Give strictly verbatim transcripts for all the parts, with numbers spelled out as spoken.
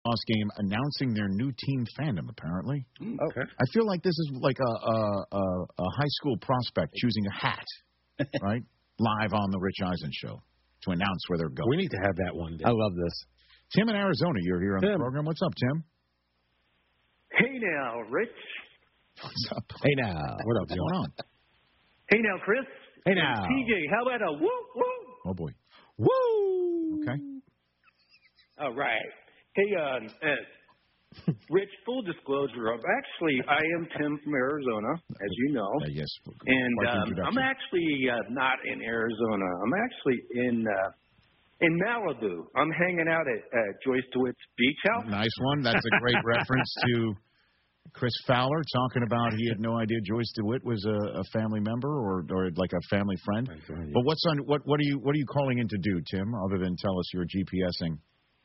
Lacrosse game announcing their new team fandom, apparently. Okay. I feel like this is like a, a, a, a high school prospect choosing a hat, right? Live on the Rich Eisen show to announce where they're going. We need to have that one day. I love this. Tim in Arizona, you're here on Tim. the program. What's up, Tim? Hey now, Rich. What's up? Hey now. What up, What's Joe? going on? Hey now, Chris. Hey now. P J, how about a woo woo? Oh, boy. Woo! Okay. All right. Hey, uh, uh, Rich, full disclosure, I'm actually, I am Tim from Arizona, as you know. Uh, yes. And Quite the um, I'm introduction. actually uh, not in Arizona. I'm actually in uh, in Malibu. I'm hanging out at uh, Joyce DeWitt's beach house. Nice one. That's a great reference to Chris Fowler talking about he had no idea Joyce DeWitt was a, a family member or, or like a family friend. But what's on what what are you what are you calling in to do, Tim? Other than tell us you're GPSing.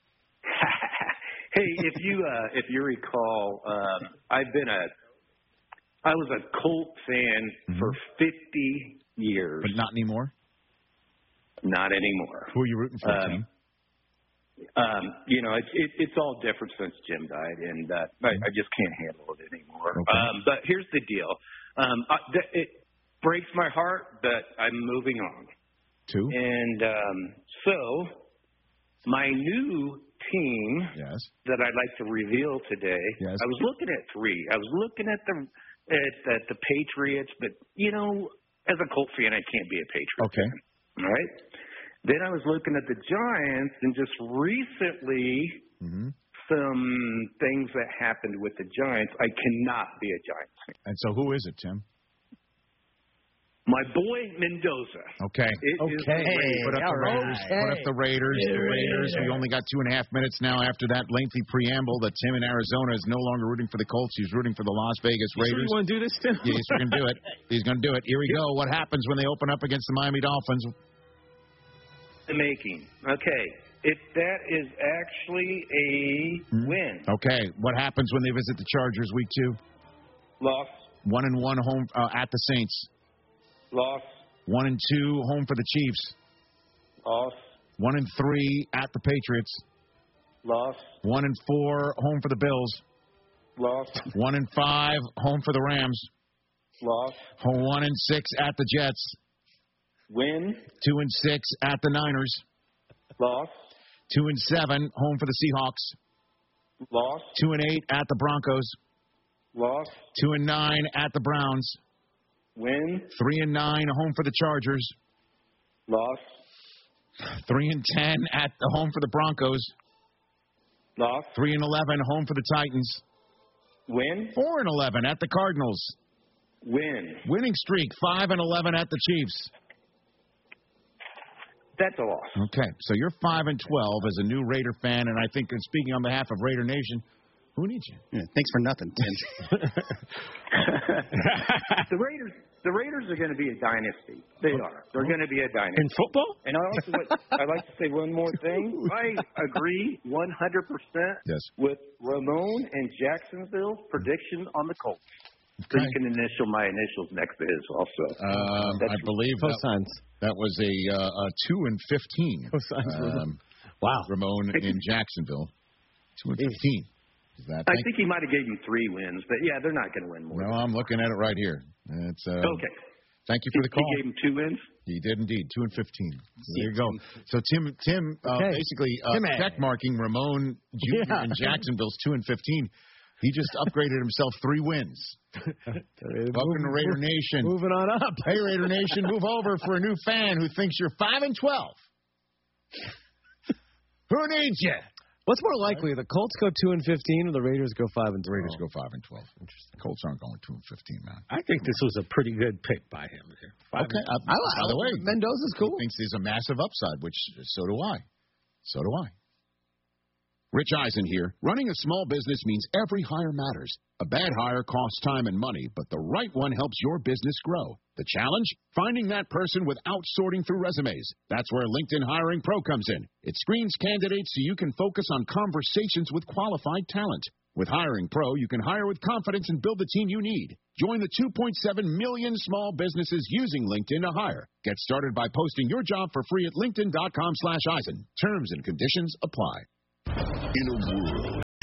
Hey, if you uh, if you recall, um, I've been a I was a Colt fan Mm-hmm. for fifty years. But not anymore. Not anymore. Who are you rooting for, Um, Tim? Um, you know, it's it, it's all different since Jim died, and uh, I, I just can't handle it anymore. Okay. Um, but here's the deal: um, I, th- it breaks my heart, but I'm moving on. Two. And um, so, my new team Yes. that I'd like to reveal today. Yes. I was looking at three. I was looking at the at, at the Patriots, but you know, as a Colt fan, I can't be a Patriot Okay. fan. All right. Then I was looking at the Giants, and just recently, Mm-hmm. some things that happened with the Giants. I cannot be a Giants fan. And so who is it, Tim? My boy Mendoza. Okay. It is Okay. the Raiders. Put up the all right. Raiders. Put up the Raiders. The Raiders. We only got two and a half minutes now after that lengthy preamble that Tim in Arizona is no longer rooting for the Colts. He's rooting for the Las Vegas Sure Raiders. you want to do this, Tim? Yeah, he's going to do it. He's going to do it. Here we go. What happens when they open up against the Miami Dolphins? The making. Okay. If that is actually a Hmm? win. Okay. What happens when they visit the Chargers week two? Loss. One and one home uh, at the Saints. Loss. One and two home for the Chiefs. Loss. One and three at the Patriots. Loss. One and four home for the Bills. Loss. One and five home for the Rams. Loss. One and six at the Jets. Win. Two and six at the Niners. Loss. Two and seven home for the Seahawks. Loss. Two and eight at the Broncos. Loss. Two and nine at the Browns. Win. Three and nine home for the Chargers. Loss. Three and ten at the home for the Broncos. Loss. Three and eleven home for the Titans. Win. Four and eleven at the Cardinals. Win. Winning streak five and eleven at the Chiefs. That's a loss. Okay, so you're five and twelve as a new Raider fan, and I think uh, speaking on behalf of Raider Nation, who needs you? Yeah, thanks for nothing, Tim. the Raiders. The Raiders are going to be a dynasty. They are. They're going to be a dynasty. In football? And I also, I'd like to say one more thing. I agree one hundred percent Yes. with Ramon and Jacksonville's prediction on the Colts. So Okay. you can initial my initials next to his also. Um, I believe that, Cosigns. that was a, uh, a two and fifteen. Cosigns. Um, Wow. Ramon in Jacksonville, two and fifteen. Is that I thank- think he might have gave him three wins, but yeah, they're not going to win more. No, I'm looking at it right here. It's uh, Okay. Thank you He, for the call. he gave him two wins. He did indeed, two and fifteen. So there you go. So Tim, Tim, uh, Okay. basically uh, Timmy. check marking Ramon Junior Yeah. in Jacksonville's two and fifteen. He just upgraded himself three wins. Welcome to Raider Nation. Moving on up. Hey, Raider Nation, move over for a new fan who thinks you're five and twelve. Who needs you? What's more likely, the Colts go two and fifteen, or the Raiders go five and The twelve? Raiders go five and twelve. Interesting. Colts aren't going two and fifteen, man. I think this was a pretty good pick by him there. Five Okay. and- Uh, I like. by the way, Mendoza's cool. he thinks there's a massive upside, which so do I. So do I. Rich Eisen here. Running a small business means every hire matters. A bad hire costs time and money, but the right one helps your business grow. The challenge? Finding that person without sorting through resumes. That's where LinkedIn Hiring Pro comes in. It screens candidates so you can focus on conversations with qualified talent. With Hiring Pro, you can hire with confidence and build the team you need. Join the two point seven million small businesses using LinkedIn to hire. Get started by posting your job for free at linkedin.com slash Eisen. Terms and conditions apply. In a world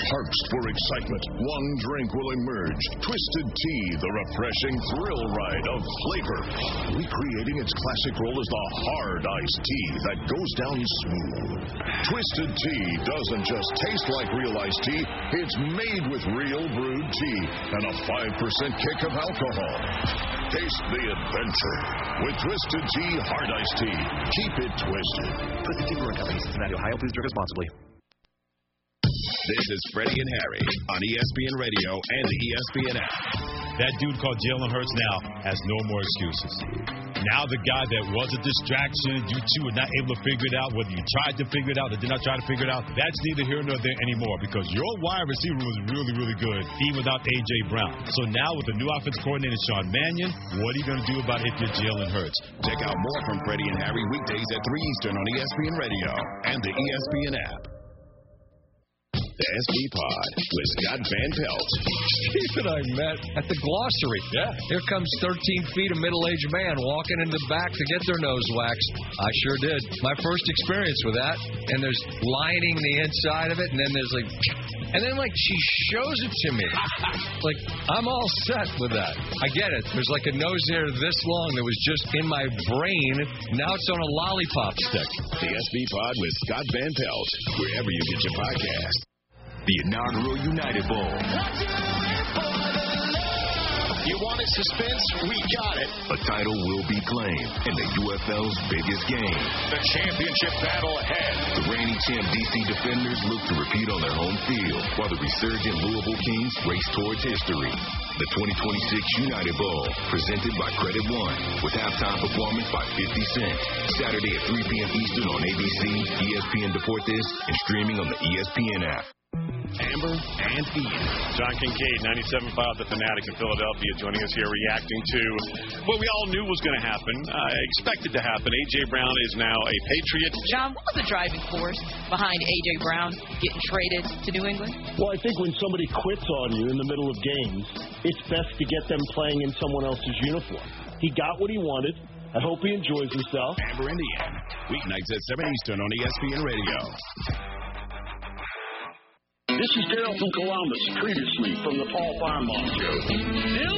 Thirst for excitement. One drink will emerge. Twisted Tea, the refreshing thrill ride of flavor. Recreating its classic role as the hard iced tea that goes down smooth. Twisted Tea doesn't just taste like real iced tea. It's made with real brewed tea and a five percent kick of alcohol. Taste the adventure with Twisted Tea Hard Iced Tea. Keep it twisted. Twisted Tea Brewing Company, Cincinnati, Ohio. Please drink responsibly. This is Freddie and Harry on E S P N Radio and the E S P N app. That dude called Jalen Hurts now has no more excuses. Now the guy that was a distraction, you two were not able to figure it out, whether you tried to figure it out or did not try to figure it out, that's neither here nor there anymore because your wide receiver was really, really good, even without A J. Brown. So now with the new offensive coordinator, Sean Mannion, what are you going to do about it if you're Jalen Hurts? Check out more from Freddie and Harry weekdays at three Eastern on E S P N Radio and the E S P N app. The S B Pod with Scott Van Pelt. Steve and I met at the Glossary. Yeah. Here comes thirteen feet of middle-aged man walking in the back to get their nose waxed. I sure did. My first experience with that. And there's lining the inside of it, and then there's like... And then, like, she shows it to me. Like, I'm all set with that. I get it. There's like a nose hair this long that was just in my brain. Now it's on a lollipop stick. The S B Pod with Scott Van Pelt, wherever you get your podcast. The inaugural United Bowl. You wanted suspense? We got it. A title will be claimed in the U F L's biggest game. The championship battle ahead. The reigning champ D C Defenders look to repeat on their home field, while the resurgent Louisville Kings race towards history. The twenty twenty-six United Bowl, presented by Credit One, with halftime performance by fifty Cent. Saturday at three p.m. Eastern on A B C, E S P N Deportes, and streaming on the E S P N app. Amber and Ian. John Kincaid, ninety-seven point five The Fanatic in Philadelphia, joining us here reacting to what we all knew was going to happen, uh, expected to happen. A J. Brown is now a Patriot. John, what was the driving force behind A J. Brown getting traded to New England? Well, I think when somebody quits on you in the middle of games, it's best to get them playing in someone else's uniform. He got what he wanted. I hope he enjoys himself. Amber and Ian, weeknights at seven Eastern on E S P N Radio. This is Daryl from Columbus, previously from the Paul Farmbaugh Show. Bill